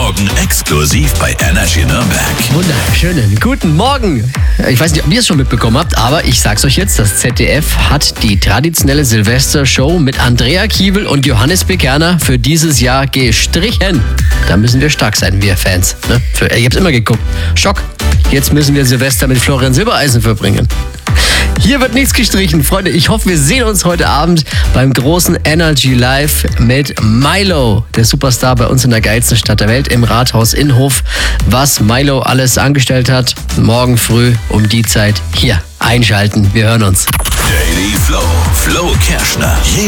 Morgen exklusiv bei Energy Nürnberg. Wunderschönen guten Morgen. Ich weiß nicht, ob ihr es schon mitbekommen habt, aber ich sag's euch jetzt, das ZDF hat die traditionelle Silvestershow mit Andrea Kiewel und Johannes Bekerner für dieses Jahr gestrichen. Da müssen wir stark sein, wir Fans. Ne? Ich hab's immer geguckt. Schock. Jetzt müssen wir Silvester mit Florian Silbereisen verbringen. Hier wird nichts gestrichen, Freunde. Ich hoffe, wir sehen uns heute Abend beim großen Energy Live mit Milo, der Superstar bei uns in der geilsten Stadt der Welt, im Rathaus Innhof. Was Milo alles angestellt hat, morgen früh um die Zeit hier einschalten. Wir hören uns. Daily Flow. Flo Kerschner.